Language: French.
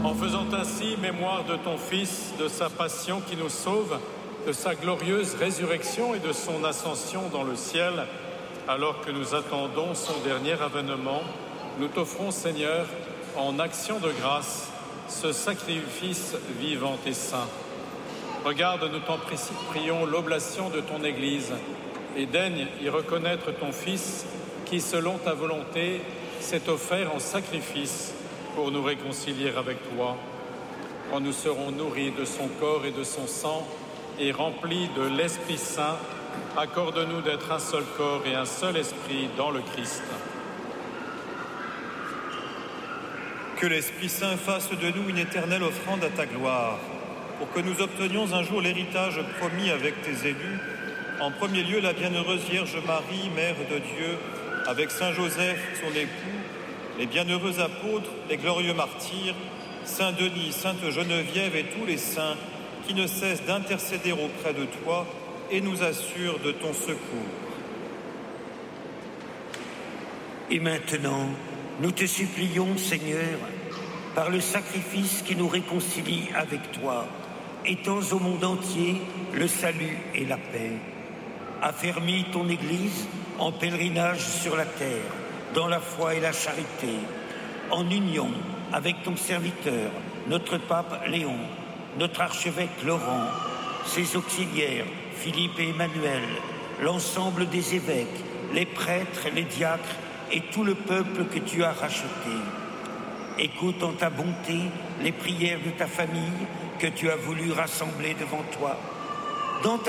En faisant ainsi mémoire de ton Fils, de sa passion qui nous sauve, de sa glorieuse résurrection et de son ascension dans le ciel, alors que nous attendons son dernier avènement, nous t'offrons, Seigneur, en action de grâce, ce sacrifice vivant et saint. Regarde, nous t'en prions, l'oblation de ton Église, et daigne y reconnaître ton Fils, qui, selon ta volonté, s'est offert en sacrifice pour nous réconcilier avec toi. Quand nous serons nourris de son corps et de son sang, et remplis de l'Esprit Saint, accorde-nous d'être un seul corps et un seul esprit dans le Christ. Que l'Esprit Saint fasse de nous une éternelle offrande à ta gloire, pour que nous obtenions un jour l'héritage promis avec tes élus, en premier lieu la bienheureuse Vierge Marie, Mère de Dieu, avec Saint Joseph, son époux, les bienheureux apôtres, les glorieux martyrs, Saint Denis, Sainte Geneviève et tous les saints qui ne cessent d'intercéder auprès de toi et nous assurent de ton secours. Et maintenant, nous te supplions, Seigneur, par le sacrifice qui nous réconcilie avec toi, étends au monde entier le salut et la paix. Affermis ton Église en pèlerinage sur la terre, dans la foi et la charité, en union avec ton serviteur, notre pape Léon, notre archevêque Laurent, ses auxiliaires Philippe et Emmanuel, l'ensemble des évêques, les prêtres, les diacres et tout le peuple que tu as racheté. Écoute en ta bonté les prières de ta famille que tu as voulu rassembler devant toi. Dans ta